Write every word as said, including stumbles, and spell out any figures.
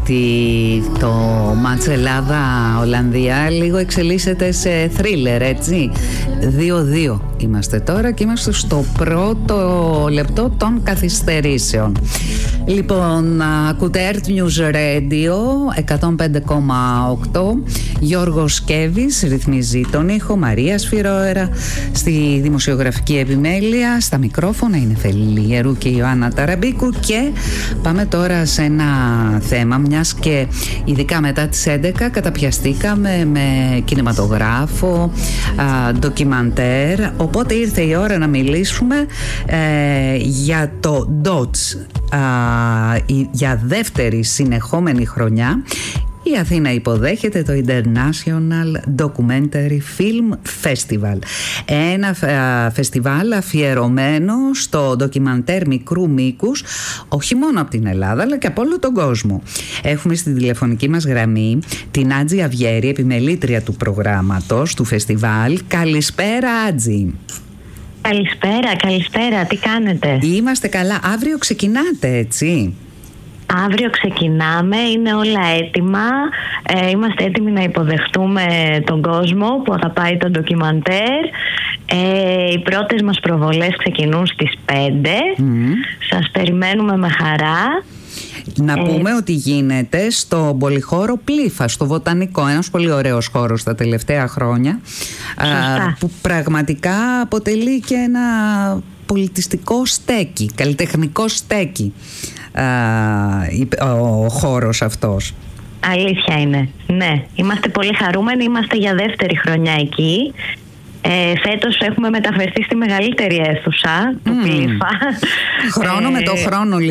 ότι το μάτς Ελλάδα-Ολλανδία λίγο εξελίσσεται σε θρίλερ, έτσι. δύο δύο είμαστε τώρα και είμαστε στο πρώτο λεπτό των καθυστερήσεων. Λοιπόν, ακούτε Earth News Radio εκατόν πέντε κόμμα οκτώ. Γιώργος Σκέβης ρυθμίζει τον ήχο, Μαρία Σφυρόερα στη δημοσιογραφική επιμέλεια, στα μικρόφωνα είναι Θελή Γερού και Ιωάννα Ταραμπίκου. Και πάμε τώρα σε ένα θέμα, μιας και ειδικά μετά τις έντεκα καταπιαστήκαμε με κινηματογράφο, α, ντοκιμαντέρ, οπότε ήρθε η ώρα να μιλήσουμε ε, για το ντοτς. Uh, για δεύτερη συνεχόμενη χρονιά η Αθήνα υποδέχεται το International Documentary Film Festival, ένα uh, φεστιβάλ αφιερωμένο στο ντοκιμαντέρ μικρού μήκους, όχι μόνο από την Ελλάδα αλλά και από όλο τον κόσμο. Έχουμε στη τηλεφωνική μας γραμμή την Άτζη Αβιέρη, επιμελήτρια του προγράμματος του φεστιβάλ. Καλησπέρα, Άτζη. Καλησπέρα, καλησπέρα, τι κάνετε? Είμαστε καλά. Αύριο ξεκινάτε, έτσι? Αύριο ξεκινάμε, είναι όλα έτοιμα. ε, Είμαστε έτοιμοι να υποδεχτούμε τον κόσμο που αγαπάει το ντοκιμαντέρ. ε, Οι πρώτες μας προβολές ξεκινούν στις πέντε. mm. Σας περιμένουμε με χαρά. Να πούμε ε... ότι γίνεται στο πολυχώρο Πλήφα, στο Βοτανικό, ένας πολύ ωραίος χώρος τα τελευταία χρόνια, α, που πραγματικά αποτελεί και ένα πολιτιστικό στέκι, καλλιτεχνικό στέκι, α, ο χώρος αυτός. Αλήθεια είναι, ναι. Είμαστε πολύ χαρούμενοι, είμαστε για δεύτερη χρονιά εκεί. Ε, φέτος έχουμε μεταφερθεί στη μεγαλύτερη αίθουσα του mm. Πλήφα. Χρόνο ε... με το χρόνο